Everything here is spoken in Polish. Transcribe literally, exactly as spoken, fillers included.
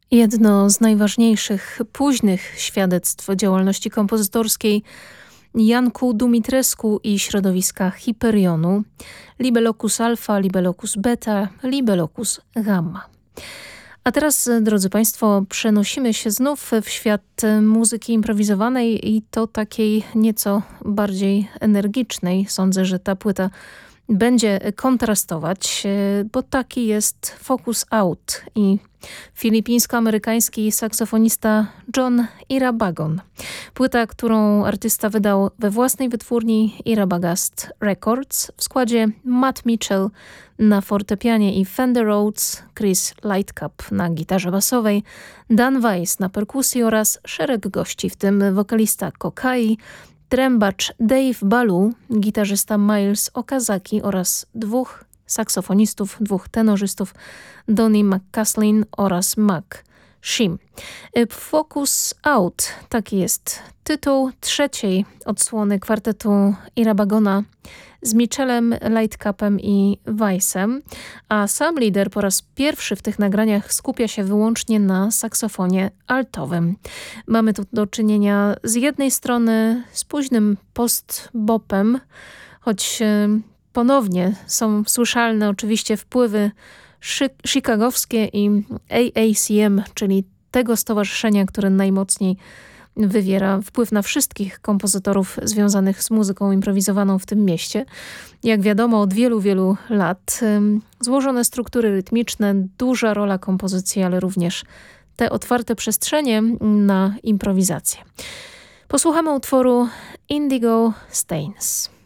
Jedno z najważniejszych późnych świadectw działalności kompozytorskiej Janku Dumitrescu i środowiska Hyperionu, Libellocus Alpha, Libellocus Beta, Libellocus Gamma. A teraz, drodzy Państwo, przenosimy się znów w świat muzyki improwizowanej i to takiej nieco bardziej energicznej. Sądzę, że ta płyta będzie kontrastować, bo taki jest Focus Out i filipińsko-amerykański saksofonista John Irabagon. Płyta, którą artysta wydał we własnej wytwórni Irabagast Records w składzie Matt Mitchell na fortepianie i Fender Rhodes, Chris Lightcap na gitarze basowej, Dan Weiss na perkusji oraz szereg gości, w tym wokalista Kokai, trębacz Dave Balu, gitarzysta Miles Okazaki oraz dwóch saksofonistów, dwóch tenorzystów, Donnie McCaslin oraz Mac Shim. Focus Out, taki jest tytuł trzeciej odsłony kwartetu Irabagona z Mitchellem, Lightcapem i Weissem, a sam lider po raz pierwszy w tych nagraniach skupia się wyłącznie na saksofonie altowym. Mamy tu do czynienia z jednej strony z późnym post-bopem, choć ponownie są słyszalne oczywiście wpływy chicagowskie i A A C M, czyli tego stowarzyszenia, które najmocniej wywiera wpływ na wszystkich kompozytorów związanych z muzyką improwizowaną w tym mieście. Jak wiadomo, od wielu, wielu lat złożone struktury rytmiczne, duża rola kompozycji, ale również te otwarte przestrzenie na improwizację. Posłuchamy utworu Indigo Stains.